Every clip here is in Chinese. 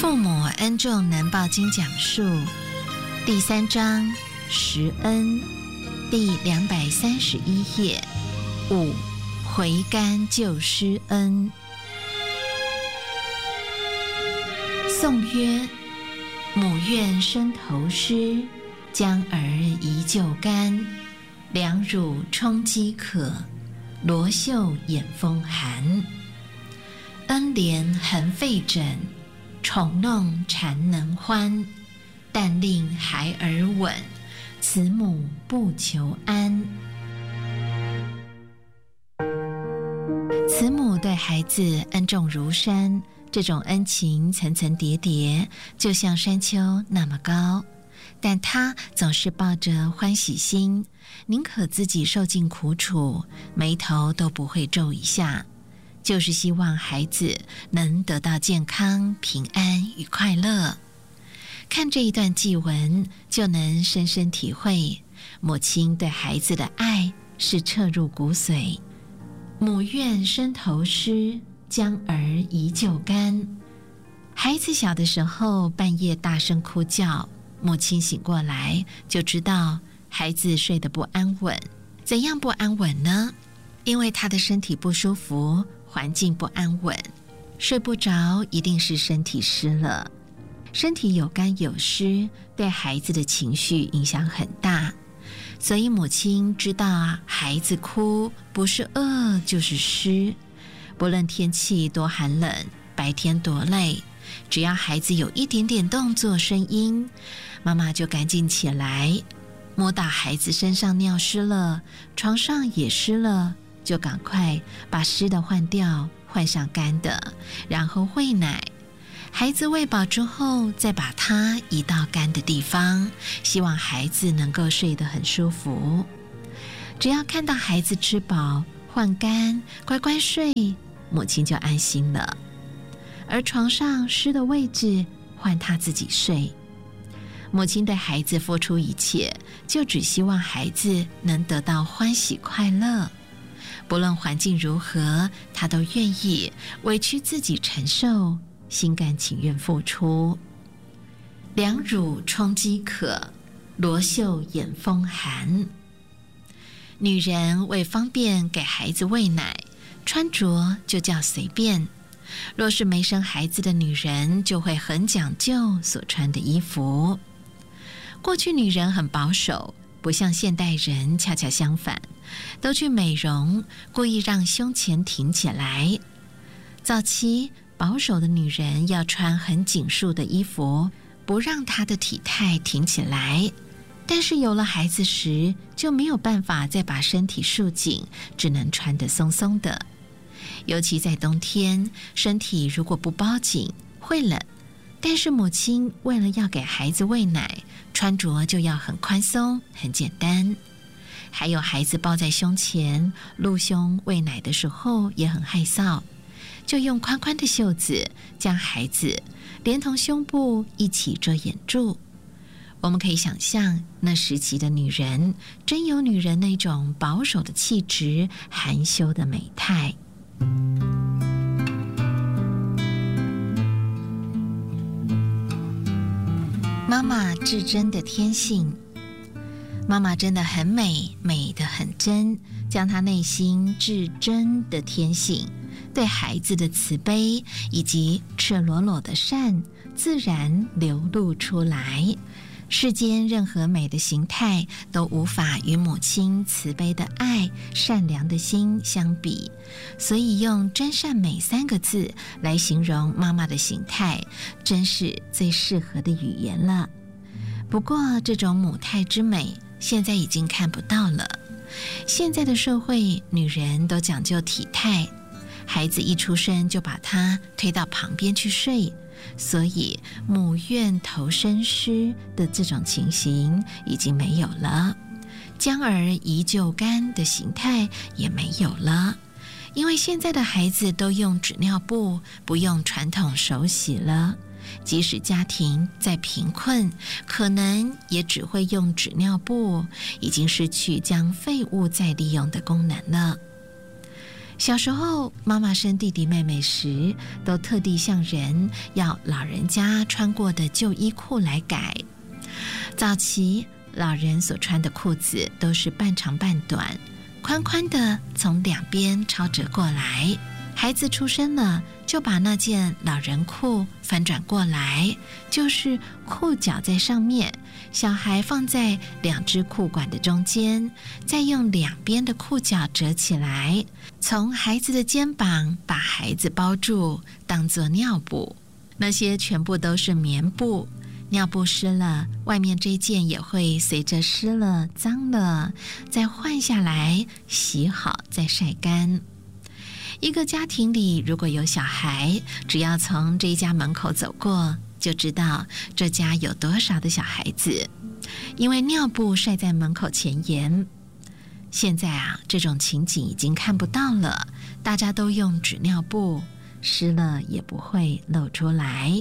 父母恩重难报经讲述第3章十恩，第231页。5. 回甘救师恩。颂曰：母愿生头师，将儿宜就甘。凉乳充饥渴，罗袖掩风寒。恩怜恒肺枕，宠弄禅能欢。但令孩儿稳，慈母不求安。慈母对孩子恩重如山，这种恩情层层叠叠，就像山丘那么高，但她总是抱着欢喜心，宁可自己受尽苦楚，眉头都不会皱一下，就是希望孩子能得到健康、平安与快乐。看这一段祭文，就能深深体会母亲对孩子的爱是彻入骨髓。母愿生头师，将儿宜就甘。孩子小的时候半夜大声哭叫，母亲醒过来就知道孩子睡得不安稳。怎样不安稳呢？因为他的身体不舒服，环境不安稳，睡不着，一定是身体湿了。身体有干有湿，对孩子的情绪影响很大，所以母亲知道孩子哭不是饿就是湿，不论天气多寒冷，白天多累，只要孩子有一点点动作声音，妈妈就赶紧起来，摸到孩子身上尿湿了，床上也湿了，就赶快把湿的换掉，换上干的，然后喂奶。孩子喂饱之后，再把它移到干的地方，希望孩子能够睡得很舒服。只要看到孩子吃饱换干乖乖睡，母亲就安心了。而床上湿的位置换他自己睡。母亲对孩子付出一切，就只希望孩子能得到欢喜快乐。不论环境如何，他都愿意委屈自己承受，心甘情愿付出。凉乳充饥渴，罗袖掩风寒。女人为方便给孩子喂奶，穿着就叫随便。若是没生孩子的女人，就会很讲究所穿的衣服。过去女人很保守，不像现代人恰恰相反，都去美容，故意让胸前挺起来。早期保守的女人要穿很紧束的衣服，不让她的体态挺起来。但是有了孩子时，就没有办法再把身体束紧，只能穿得松松的。尤其在冬天，身体如果不包紧会冷，但是母亲为了要给孩子喂奶，穿着就要很宽松很简单。还有孩子抱在胸前露胸喂奶的时候也很害臊，就用宽宽的袖子将孩子连同胸部一起遮掩住。我们可以想象那时期的女人真有女人那种保守的气质，含羞的美态。妈妈至真的天性。妈妈真的很美，美得很真，将她内心至真的天性，对孩子的慈悲以及赤裸裸的善，自然流露出来。世间任何美的形态都无法与母亲慈悲的爱、善良的心相比，所以用真善美3个字来形容妈妈的形态，真是最适合的语言了。不过这种母态之美现在已经看不到了。现在的社会，女人都讲究体态，孩子一出生就把她推到旁边去睡，所以母愿投身师的这种情形已经没有了，将儿宜就甘的形态也没有了，因为现在的孩子都用纸尿布，不用传统手洗了。即使家庭再贫困，可能也只会用纸尿布，已经失去将废物再利用的功能了。 小时候，妈妈生弟弟妹妹时，都特地向人要老人家穿过的旧衣裤来改。早期老人所穿的裤子都是半长半短，宽宽的从两边抄折过来。孩子出生了，就把那件老人裤翻转过来，就是裤脚在上面，小孩放在两只裤管的中间，再用两边的裤脚折起来，从孩子的肩膀把孩子包住，当作尿布。那些全部都是棉布，尿布湿了，外面这件也会随着湿了、脏了，再换下来，洗好再晒干。一个家庭里如果有小孩，只要从这一家门口走过，就知道这家有多少的小孩子，因为尿布晒在门口前沿。现在这种情景已经看不到了，大家都用纸尿布，湿了也不会露出来。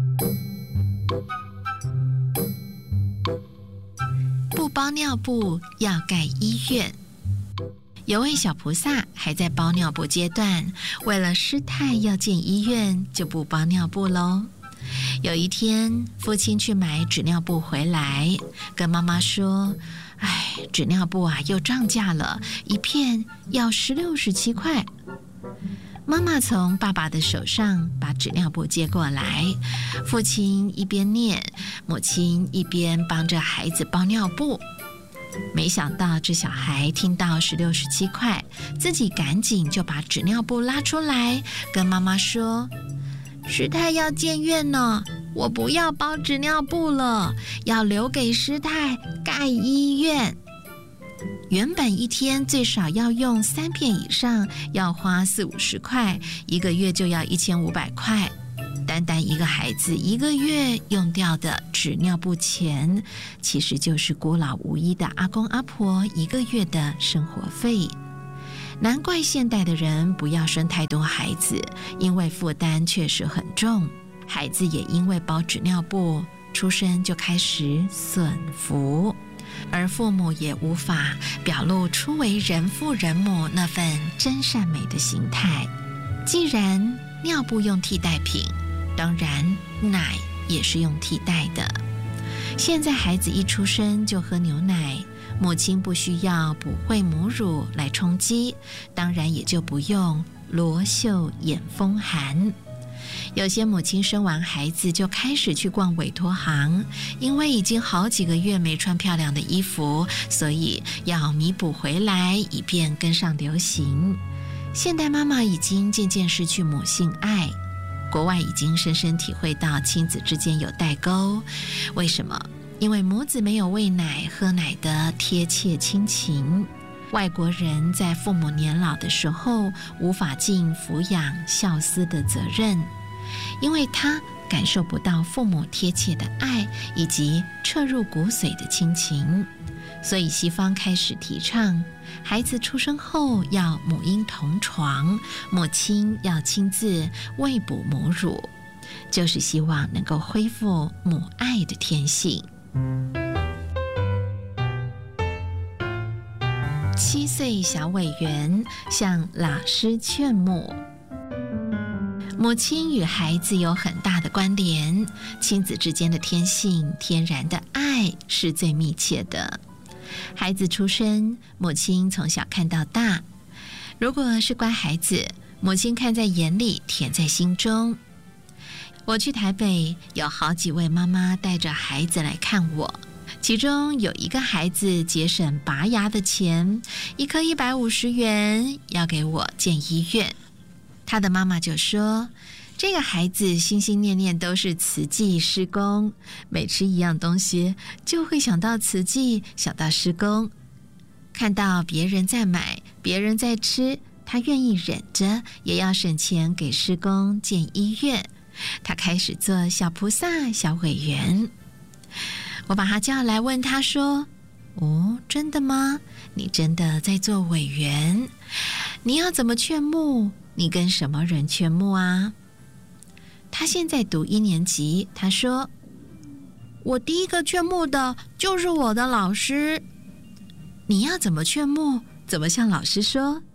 不包尿布要盖医院。有位小菩萨还在包尿布阶段，为了师太要进医院，就不包尿布咯。有一天，父亲去买纸尿布回来，跟妈妈说：纸尿布又涨价了，一片要16、17块。妈妈从爸爸的手上把纸尿布接过来，父亲一边念，母亲一边帮着孩子包尿布。没想到这小孩听到16、17块，自己赶紧就把纸尿布拉出来，跟妈妈说：师太要进院呢，我不要包纸尿布了，要留给师太盖医院。原本一天最少要用3片以上，要花40、50块，一个月就要1500块。单单一个孩子一个月用掉的纸尿布钱，其实就是孤老无依的阿公阿婆一个月的生活费。难怪现代的人不要生太多孩子，因为负担确实很重。孩子也因为包纸尿布，出生就开始损福，而父母也无法表露出为人父人母那份真善美的形态。既然尿布用替代品，当然奶也是用替代的。现在孩子一出生就喝牛奶，母亲不需要补会母乳来充饥，当然也就不用罗袖掩风寒。有些母亲生完孩子就开始去逛委托行，因为已经好几个月没穿漂亮的衣服，所以要弥补回来，以便跟上流行。现代妈妈已经渐渐失去母性爱，国外已经深深体会到亲子之间有代沟。为什么？因为母子没有喂奶喝奶的贴切亲情。外国人在父母年老的时候无法尽抚养孝思的责任，因为他感受不到父母贴切的爱以及彻入骨髓的亲情。所以西方开始提倡孩子出生后要母婴同床，母亲要亲自喂补母乳，就是希望能够恢复母爱的天性。7岁小委员向老师劝母。母亲与孩子有很大的关联，亲子之间的天性，天然的爱是最密切的。孩子出生，母亲从小看到大，如果是乖孩子，母亲看在眼里，甜在心中。我去台北，有好几位妈妈带着孩子来看我，其中有一个孩子节省拔牙的钱，一颗150元，要给我建医院。他的妈妈就说，这个孩子心心念念都是慈济施工，每吃一样东西就会想到慈济，想到施工。看到别人在买，别人在吃，他愿意忍着，也要省钱给施工建医院。他开始做小菩萨、小委员。我把他叫来问他说，真的吗？你真的在做委员？你要怎么劝募？你跟什么人劝募啊？他现在读1年级，他说，我第一个劝募的就是我的老师。你要怎么劝募？怎么向老师说？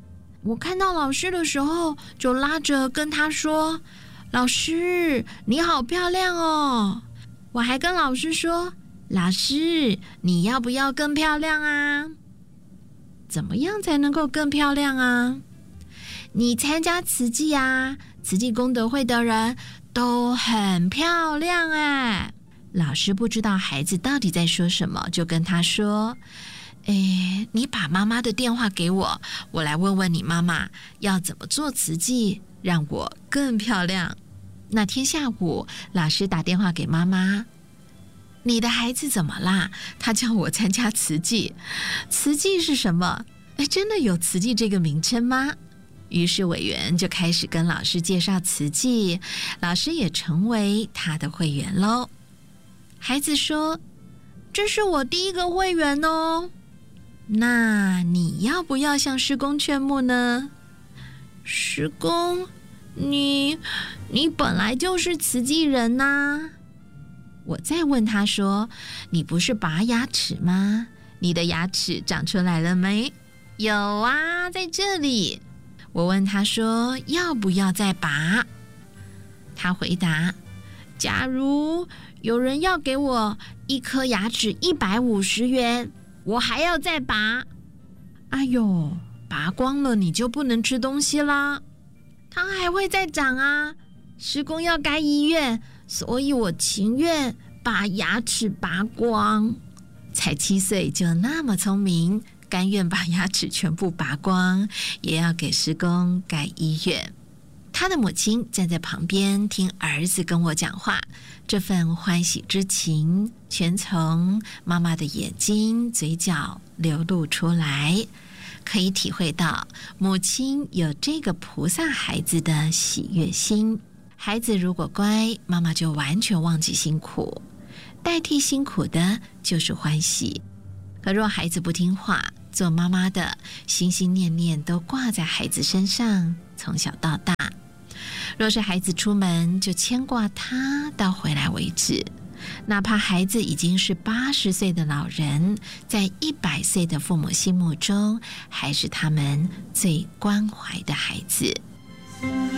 我看到老师的时候，就拉着跟他说：“老师，你好漂亮哦！”我还跟老师说：“老师，你要不要更漂亮啊？”怎么样才能够更漂亮啊？你参加慈济啊，慈济功德会的人都很漂亮哎。老师不知道孩子到底在说什么，就跟他说：“你把妈妈的电话给我，我来问问你妈妈要怎么做慈济，让我更漂亮。”那天下午，老师打电话给妈妈：“你的孩子怎么啦？他叫我参加慈济。慈济是什么？真的有慈济这个名称吗？”于是委员就开始跟老师介绍慈济，老师也成为他的会员喽。孩子说：“这是我第一个会员哦。”那你要不要向师公劝募呢？师公，你本来就是慈济人呐。我再问他说：“你不是拔牙齿吗？你的牙齿长出来了没？”有啊，在这里。我问他说：“要不要再拔？”他回答：“假如有人要给我一颗牙齿150元，我还要再拔。”哎呦，拔光了你就不能吃东西啦。它还会再长啊。师公要盖医院，所以我情愿把牙齿拔光。才7岁就那么聪明，甘愿把牙齿全部拔光，也要给师公盖医院。他的母亲站在旁边听儿子跟我讲话，这份欢喜之情全从妈妈的眼睛、嘴角流露出来，可以体会到母亲有这个菩萨孩子的喜悦心。孩子如果乖，妈妈就完全忘记辛苦，代替辛苦的就是欢喜。可若孩子不听话，做妈妈的心心念念都挂在孩子身上，从小到大。若是孩子出门就牵挂他到回来为止，哪怕孩子已经是80岁的老人，在100岁的父母心目中，还是他们最关怀的孩子。